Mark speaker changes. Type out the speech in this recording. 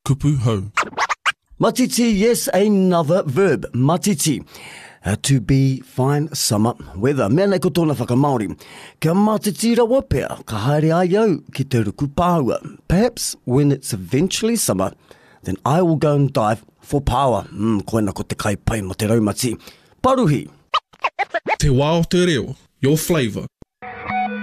Speaker 1: kupu hau.
Speaker 2: Matiti, yes, another verb. Matiti. To be fine summer weather. Mea nei ko tōna whakamaori. Ka matiti rawa pea, ka haere ai au ki te ruku pāua. Perhaps when it's eventually summer, then I will go and dive for power. Koina ko te kai pai mo te raumati. Paruhi.
Speaker 1: Te wā o te reo, your flavour.